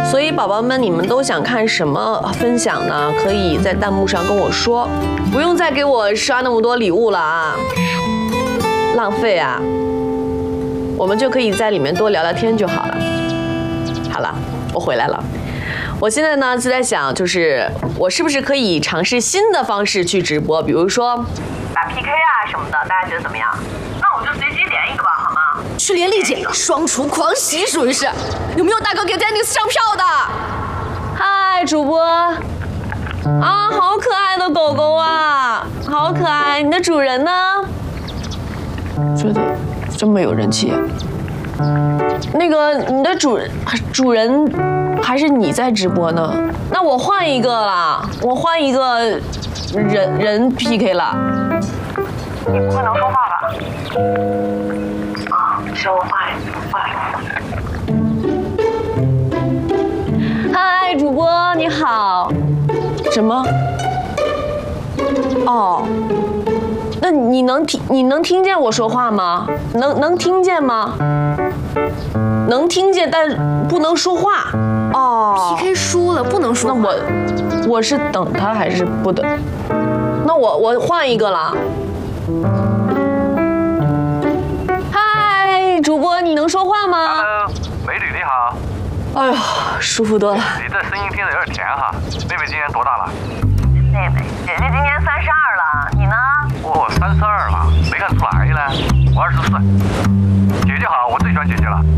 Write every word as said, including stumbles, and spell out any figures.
所以宝宝们，你们都想看什么分享呢？可以在弹幕上跟我说，不用再给我刷那么多礼物了啊，浪费啊！我们就可以在里面多聊聊天就好了。好了，我回来了。我现在呢就在想，就是我是不是可以尝试新的方式去直播，比如说打 P K 啊什么的，大家觉得怎么样？那我就随机连一个吧，好吗？ 去连丽姐双厨狂喜，属于是。有没有大哥给 Dennis 上票的？ 嗨，主播。啊，好可爱的狗狗啊，好可爱！你的主人呢？觉得这么有人气。那个，你的主主人还是你在直播呢？那我换一个啦，我换一个人人 P K 了。 你不会能说话吧？啊，行，我换一个，换一个。嗨，主播你好。什么？哦。那你能听你能听见我说话吗？能能听见吗？能听见，但不能说话。哦 ，P K 输了不能说话。 那我我是等他还是不等？那我我换一个了。嗨，主播，你能说话吗 ？Hello， 美女你好。 哎呦，舒服多了。 你这声音听着有点甜哈。妹妹今年多大了？ 妹妹，姐姐今年三十二了，你呢？ 哦，三十二了，没看出来呢。我二十四。姐姐好，我最喜欢姐姐了。